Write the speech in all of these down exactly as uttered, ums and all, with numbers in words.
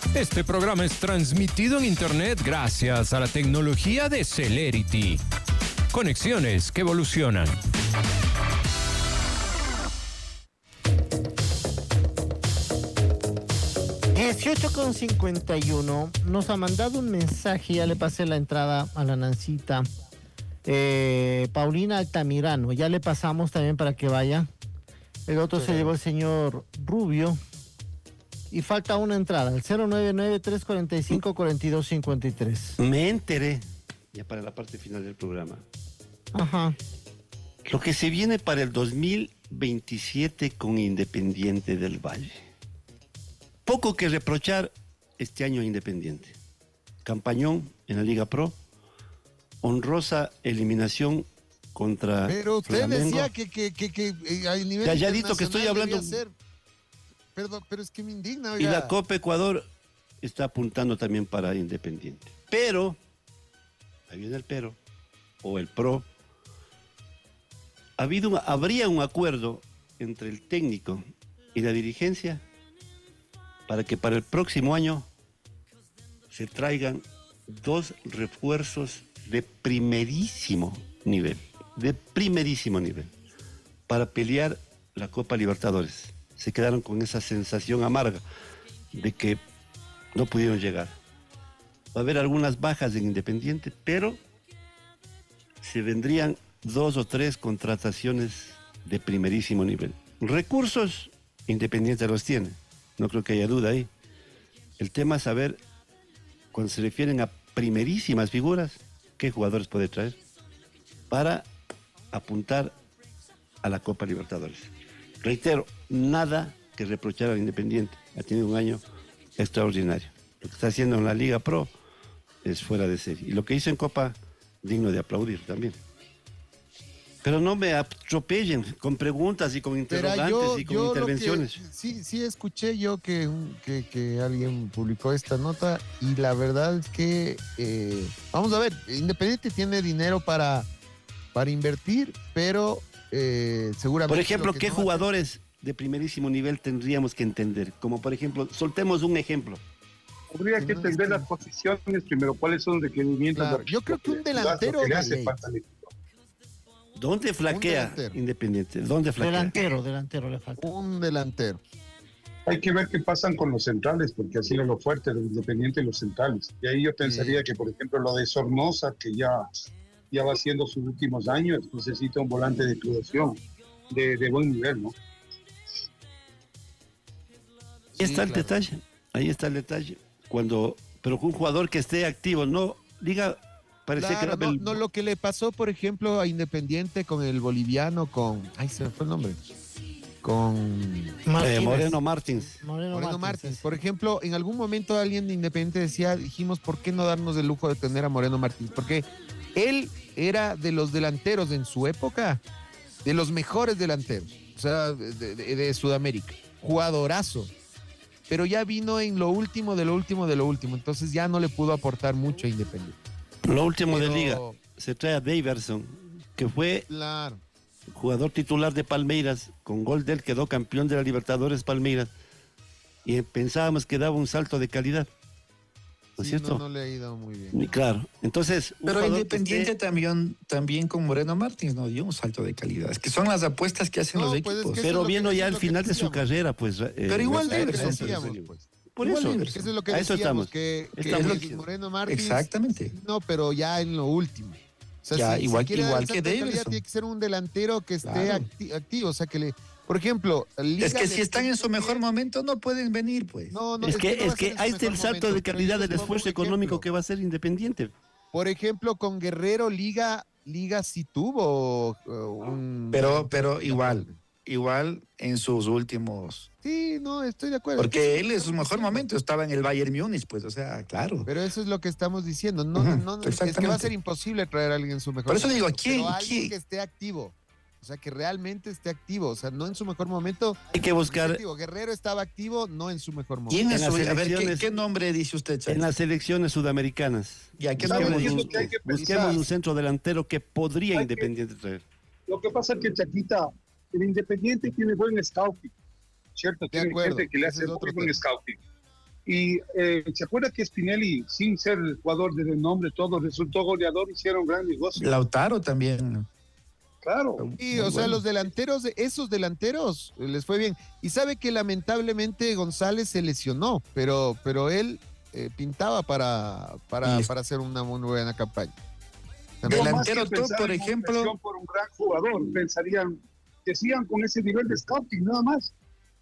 Este programa es transmitido en Internet gracias a la tecnología de Celerity. Conexiones que evolucionan. dieciocho con cincuenta y uno, nos ha mandado un mensaje, ya le pasé la entrada a la Nancita. Eh, Paulina Altamirano, ya le pasamos también para que vaya. El otro sí. Se llevó el señor Rubio. Y falta una entrada, el cero nueve nueve, tres cuatro cinco, cuatro dos cinco tres. Me enteré, ya para la parte final del programa. Ajá. Lo que se viene para el dos mil veintisiete con Independiente del Valle. Poco que reprochar este año a Independiente. Campañón en la Liga Pro. Honrosa eliminación contra Pero usted Flamengo. decía que, que, que, que eh, a nivel calladito que estoy hablando. Ser... Perdón, pero es que me indigna. Y oiga. la Copa Ecuador está apuntando también para Independiente. Pero, ahí viene el pero, o el pro, ha habido, un, habría un acuerdo entre el técnico y la dirigencia para que para el próximo año se traigan dos refuerzos de primerísimo nivel, de primerísimo nivel, para pelear la Copa Libertadores. Se quedaron con esa sensación amarga de que no pudieron llegar. Va a haber algunas bajas en Independiente, pero se vendrían dos o tres contrataciones de primerísimo nivel. Recursos, Independiente los tiene, no creo que haya duda ahí. El tema es saber, cuando se refieren a primerísimas figuras, qué jugadores puede traer para apuntar a la Copa Libertadores. Reitero, nada que reprochar al Independiente. Ha tenido un año extraordinario. Lo que está haciendo en la Liga Pro es fuera de serie. Y lo que hizo en Copa, digno de aplaudir también. Pero no me atropellen con preguntas y con interrogantes yo, y con yo intervenciones. Que, sí, sí escuché yo que, que, que alguien publicó esta nota y la verdad es que, eh, vamos a ver, Independiente tiene dinero para, para invertir, pero eh, seguramente... Por ejemplo, ¿qué no jugadores hace... de primerísimo nivel tendríamos que entender? Como por ejemplo, soltemos un ejemplo. Habría que entender las posiciones primero, cuáles son los requerimientos. Claro, yo creo que un delantero... Que le hace falta al equipo. ¿Dónde flaquea Independiente? ¿Dónde flaquea? Delantero, delantero le falta. Un delantero. Hay que ver qué pasan con los centrales, porque ha sido lo fuerte del Independiente y los centrales. Y ahí yo pensaría sí. que, por ejemplo, lo de Sornosa, que ya, ya va haciendo sus últimos años, necesita un volante de inclusión de, de buen nivel, ¿no? Ahí está el detalle, ahí está el detalle. Cuando, pero un jugador que esté activo, no diga, parece claro, que no, el... no lo que le pasó, por ejemplo, a Independiente con el boliviano, con, ay, se me fue el nombre, con eh, Moreno Martins. Moreno, Moreno Martins. Martins. Por ejemplo, en algún momento alguien de Independiente decía, dijimos, ¿por qué no darnos el lujo de tener a Moreno Martins? Porque él era de los delanteros en su época, de los mejores delanteros, o sea, de, de, de Sudamérica, jugadorazo. Pero ya vino en lo último, de lo último, de lo último. Entonces ya no le pudo aportar mucho a Independiente. Lo último Pero... de Liga, se trae a Daverson, que fue claro. jugador titular de Palmeiras. Con gol de él quedó campeón de la Libertadores Palmeiras. Y pensábamos que daba un salto de calidad. ¿No es sí, cierto? No, no le ha ido muy bien. Y claro, entonces... Pero Independiente esté... también, también con Moreno Martins no dio un salto de calidad. Es que son las apuestas que hacen no, los pues equipos. es que pero es viendo que, ya al final de su carrera, pues... Eh, pero igual pues, Daverson. Decíamos, pues. Por igual eso, Daverson. Eso es lo que a eso decíamos, estamos. que, que estamos es Moreno Martins... Exactamente. No, pero ya en lo último. O sea, ya, si, igual, si igual que Daverson. Tiene que ser un delantero que esté claro. acti activo, o sea, que le... Por ejemplo, Liga es que si están en su mejor momento no pueden venir, pues. No, no, es, es que, que, no es que ahí está el salto momento, de calidad del esfuerzo económico ejemplo. que va a ser Independiente. Por ejemplo, con Guerrero Liga, Liga sí tuvo uh, un... Pero, pero igual, igual en sus últimos... Sí, no, estoy de acuerdo. Porque él en su mejor momento estaba en el Bayern Múnich, pues, o sea, claro. Pero eso es lo que estamos diciendo. No, uh-huh, no, es que va a ser imposible traer a alguien en su mejor momento. Por eso momento, digo, ¿quién? Pero alguien ¿quién? que esté activo. O sea, que realmente esté activo. O sea, no en su mejor momento. Hay que buscar. Guerrero estaba activo, no en su mejor momento. ¿Quién es su... A ver, ¿qué, ¿qué nombre dice usted, Chávez? En las selecciones sudamericanas. Ya, ¿qué busquemos, nombre un, que busquemos un centro delantero que podría hay Independiente que, traer. Lo que pasa es que Chaquita, el Independiente tiene buen scouting, ¿cierto? De tiene acuerdo, gente que le hace es muy buen scouting. Y eh, ¿se acuerda que Spinelli, sin ser jugador de renombre, todo resultó goleador, hicieron gran negocio? Lautaro también. Claro. Sí, Muy o sea, bueno. los delanteros, esos delanteros les fue bien. Y sabe que lamentablemente González se lesionó, pero, pero él eh, pintaba para, para, Y- para hacer una muy buena campaña. Yo Delantero más que top, pensar por en ejemplo. una opción por un gran jugador, pensarían que sigan con ese nivel de scouting, nada más.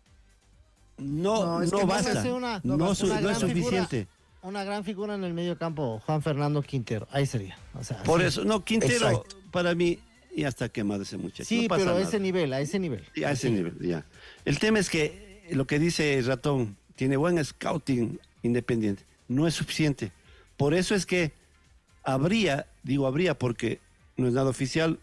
No, No, no, es que no basta. hace una- no, no, su- una no es gran figura. suficiente. Una gran figura en el medio campo, Juan Fernando Quintero. Ahí sería. O sea, Por sí. eso, no, Quintero, Exacto. para mí, ya está quemado ese muchacho. Sí, no pasa pero a nada. ese nivel, a ese nivel. Sí, a ese nivel, ya. El tema es que lo que dice Ratón, tiene buen scouting independiente, no es suficiente. Por eso es que habría, digo habría porque no es nada oficial,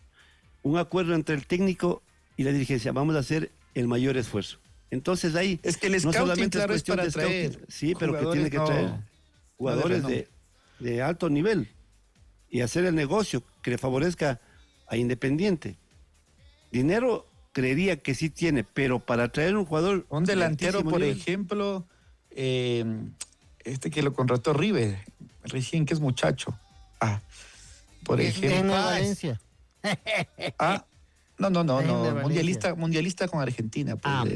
un acuerdo entre el técnico y la dirigencia. Vamos a hacer el mayor esfuerzo. Entonces ahí Es que el no scouting, solamente claro, es es cuestión para de scouting, traer sí, pero que jugadores, tiene que no, traer no de jugadores de, renombre. de alto nivel y hacer el negocio que le favorezca a Independiente. Dinero creería que sí tiene, pero para traer un jugador Un de delantero, altísimo por nivel, ejemplo, eh, este que lo contrató River, recién que es muchacho. Ah, por En- ejemplo. En Paz. Valencia. Ah, no, no, no, En no. Valencia. Mundialista, mundialista con Argentina. Pues, Ah. de-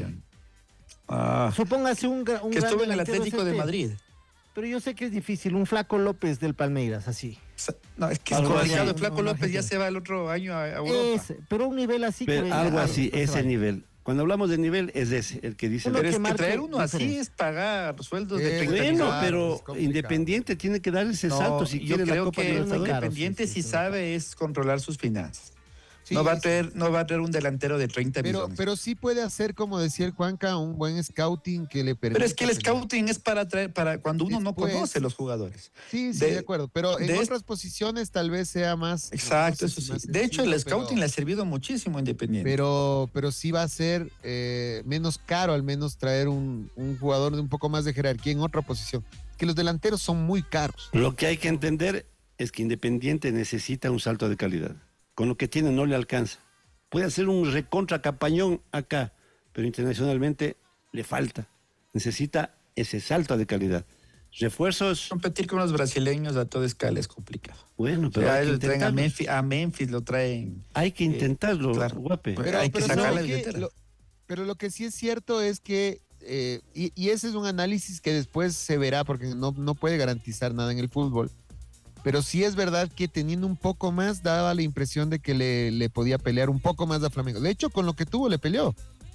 ah, Supóngase un, gra- un que gran estuvo en el delantero Atlético es de este. Madrid. Pero yo sé que es difícil. Un Flaco López del Palmeiras, así. No, es que es Algo complicado. así. Flaco Una López ya gente. se va el otro año a a Europa. Ese, pero un nivel así. que pero venga, algo ah, así, pues se ese vaya. nivel. Cuando hablamos de nivel es ese, el que dice. Uno la- Pero que es que marque traer uno así diferencia. es pagar sueldos Eh, de treinta Bueno, millones. Claro, pero es complicado. Independiente tiene que dar ese No, salto si yo quiere la creo Copa que Libertadores. Claro, Independiente sí, si sí, sabe es controlar sus finanzas. Sí, no va a sí. traer, no va a traer un delantero de treinta Pero, millones. pero sí puede hacer, como decía el Juanca, un buen scouting que le permita. Pero es que el pelear. scouting es para traer, para cuando uno no Después- conoce los jugadores. Sí, sí, de- de, acuerdo. Pero en de- otras posiciones tal vez sea más. Exacto, no sé eso si sí. más De hecho, el sencillo, scouting pero- le ha servido muchísimo a Independiente. Pero, pero sí va a ser eh, menos caro al menos traer un, un jugador de un poco más de jerarquía en otra posición. Que los delanteros son muy caros. Lo que hay que entender es que Independiente necesita un salto de calidad. Con lo que tiene no le alcanza. Puede hacer un recontra campañón acá, pero internacionalmente le falta. Necesita ese salto de calidad. Refuerzos, Competir con los brasileños a toda escala es complicado. bueno, pero Pero hay que lo traen a intentarlo. Memphis, a Memphis lo traen. Hay que intentarlo, claro. guape. Pero Pero, hay que pero sacar ¿sabe la qué? billetera. Lo- pero lo que sí es cierto es que, eh, y, y ese es un análisis que después se verá porque no, no puede garantizar nada en el fútbol. Pero sí es verdad que teniendo un poco más daba la impresión de que le, le podía pelear un poco más a Flamengo. De hecho, con lo que tuvo le peleó.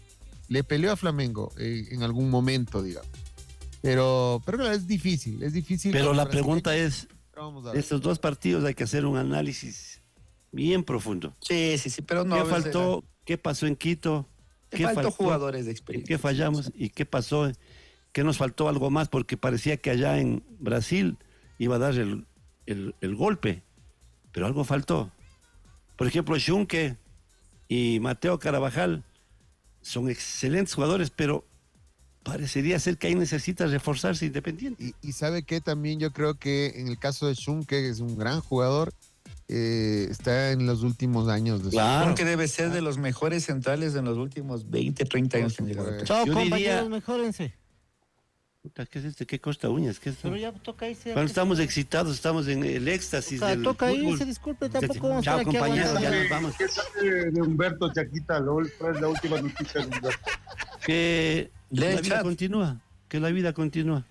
Le peleó a Flamengo eh, en algún momento, digamos. Pero, pero claro, es difícil, es difícil. Pero con la los pregunta brasileños. es, Pero vamos a de ver. estos dos partidos hay que hacer un análisis bien profundo. Sí, sí, sí, pero no. ¿Qué es de faltó? ¿Qué pasó en Quito? la- ¿Qué faltó faltó? jugadores de ¿En experiencia. qué fallamos y qué pasó? ¿Qué nos faltó algo más? Porque parecía que allá en Brasil iba a dar el, el- el golpe, pero algo faltó. Por ejemplo, Junque y Mateo Carabajal son excelentes jugadores, pero parecería ser que ahí necesita reforzarse Independiente. Y, y sabe que también yo creo que en el caso de Schunke, que es un gran jugador, eh, está en los últimos años de su Claro. Que debe ser de los mejores centrales en los últimos veinte, treinta años que han llegado. supuesto. Chao, Yo compañeros, diría- mejórense. Puta, ¿qué es este? ¿Qué costa uñas? ¿Qué es esto? Pero ya toca irse. Cuando estamos excitados, estamos en el éxtasis O sea, del toca fútbol. irse, disculpe, tampoco vamos a Chao, estar aquí compañeros, aguantando. ya nos vamos. ¿Qué sabe de Humberto Chaquita? ¿Cuál es la última noticia de Humberto? Que Lee la el vida chat. continúa, que la vida continúa,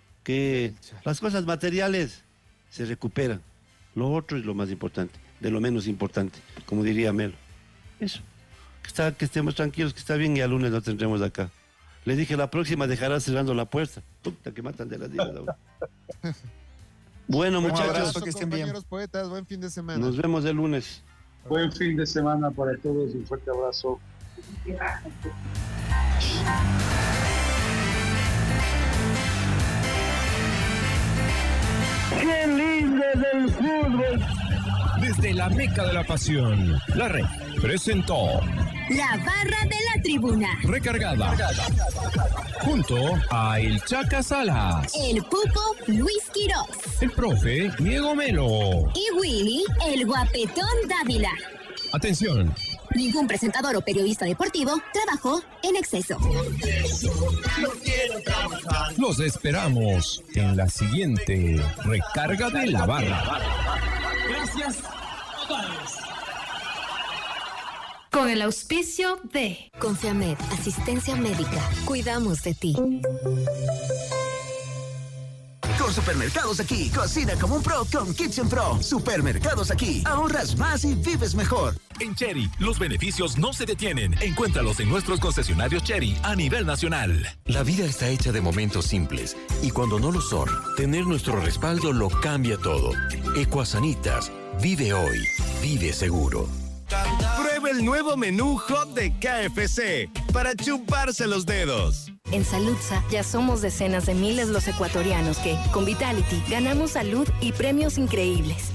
que las cosas materiales se recuperan. Lo otro es lo más importante, de lo menos importante, como diría Melo. Eso, que, está, que estemos tranquilos, que está bien y al lunes lo tendremos acá. Le dije, la próxima dejará cerrando la puerta. Puta, que matan de la diva. Bueno, Un muchachos, abrazo, que estén bien. compañeros poetas, buen fin de semana. nos vemos el lunes. Buen fin de semana para todos y un fuerte abrazo. ¡Qué lindo del fútbol! Desde la meca de la pasión, la red presentó La barra de la tribuna. Recargada junto a El Chaca Salas, El Pupo Luis Quirós. el profe Diego Melo. Y Willy, el guapetón Dávila. Atención, Ningún presentador o periodista deportivo trabajó en exceso. Los esperamos en la siguiente recarga de la barra. Gracias. Con el auspicio de Confiamed, asistencia médica. Cuidamos de ti. Con Supermercados Aquí, cocina como un pro con Kitchen Pro. Supermercados Aquí, ahorras más y vives mejor. En Chery, los beneficios no se detienen. Encuéntralos en nuestros concesionarios Chery a nivel nacional. La vida está hecha de momentos simples y cuando no lo son, tener nuestro respaldo lo cambia todo. Ecuasanitas, vive hoy, vive seguro. Prueba el nuevo menú hot de K F C para chuparse los dedos. En Saludza ya somos decenas de miles los ecuatorianos que, con Vitality, ganamos salud y premios increíbles.